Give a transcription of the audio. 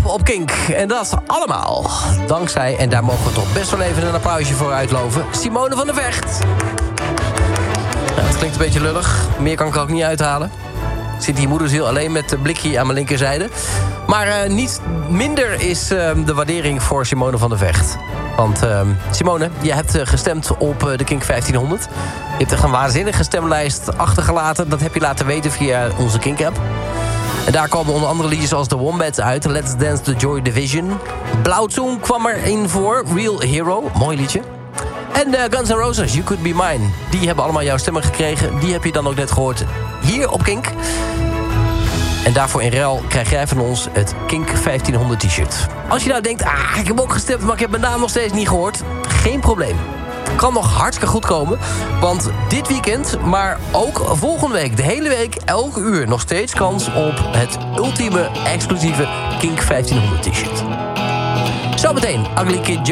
op Kink. En dat allemaal dankzij, en daar mogen we toch best wel even een applausje voor uitloven, Simone van der Vecht. Nou, het klinkt een beetje lullig. Meer kan ik er ook niet uithalen. Zit hier moederziel alleen met de blikje aan mijn linkerzijde. Maar niet minder is de waardering voor Simone van der Vecht. Want Simone, je hebt gestemd op de Kink 1500. Je hebt echt een waanzinnige stemlijst achtergelaten. Dat heb je laten weten via onze Kink-app. En daar komen onder andere liedjes als The Wombats uit. Let's Dance the Joy Division. Blauwzoen kwam erin voor. Real Hero, mooi liedje. En Guns N' Roses, You Could Be Mine. Die hebben allemaal jouw stemmen gekregen. Die heb je dan ook net gehoord hier op Kink. En daarvoor in ruil krijg jij van ons het Kink 1500 t-shirt. Als je nou denkt, ik heb ook gestemd, maar ik heb mijn naam nog steeds niet gehoord. Geen probleem. Kan nog hartstikke goed komen. Want dit weekend, maar ook volgende week, de hele week, elke uur nog steeds kans op het ultieme exclusieve Kink 1500 t-shirt. Zometeen, Ugly Kid Joe.